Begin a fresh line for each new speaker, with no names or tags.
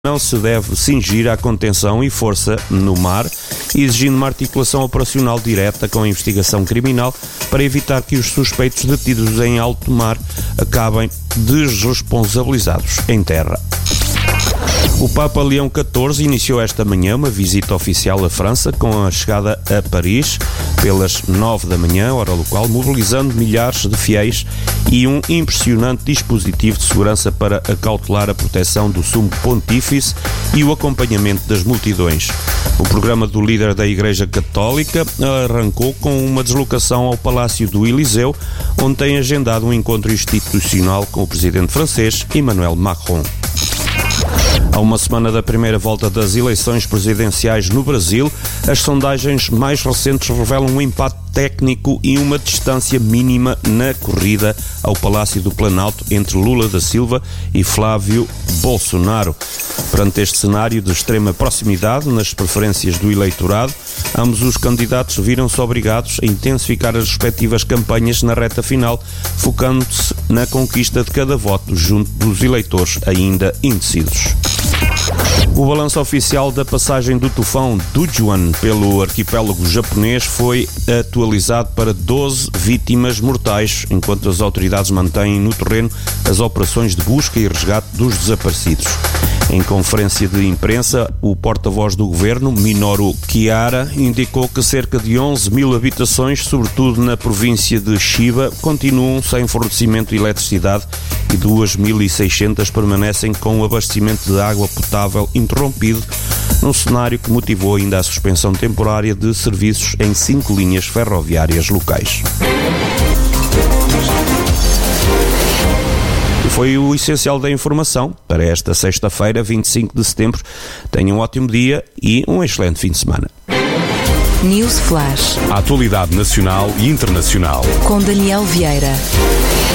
não se deve cingir à contenção e força no mar, exigindo uma articulação operacional direta com a investigação criminal para evitar que os suspeitos detidos em alto mar acabem desresponsabilizados em terra. O Papa Leão XIV iniciou esta manhã uma visita oficial à França com a chegada a Paris pelas 9 da manhã, hora local, mobilizando milhares de fiéis e um impressionante dispositivo de segurança para acautelar a proteção do Sumo Pontífice e o acompanhamento das multidões. O programa do líder da Igreja Católica arrancou com uma deslocação ao Palácio do Eliseu, onde tem agendado um encontro institucional com o presidente francês Emmanuel Macron. Há uma semana da primeira volta das eleições presidenciais no Brasil, as sondagens mais recentes revelam um empate técnico e uma distância mínima na corrida ao Palácio do Planalto entre Lula da Silva e Flávio Bolsonaro. Perante este cenário de extrema proximidade nas preferências do eleitorado, ambos os candidatos viram-se obrigados a intensificar as respectivas campanhas na reta final, focando-se na conquista de cada voto junto dos eleitores ainda indecisos. O balanço oficial da passagem do tufão Dujuan pelo arquipélago japonês foi atualizado para 12 vítimas mortais, enquanto as autoridades mantêm no terreno as operações de busca e resgate dos desaparecidos. Em conferência de imprensa, o porta-voz do governo, Minoru Kihara, indicou que cerca de 11 mil habitações, sobretudo na província de Chiba, continuam sem fornecimento de eletricidade e 2.600 permanecem com o abastecimento de água potável interrompido, num cenário que motivou ainda a suspensão temporária de serviços em 5 linhas ferroviárias locais. Foi o essencial da informação para esta sexta-feira, 25 de setembro. Tenham um ótimo dia e um excelente fim de semana.
News Flash.
A atualidade nacional e internacional.
Com Daniel Vieira.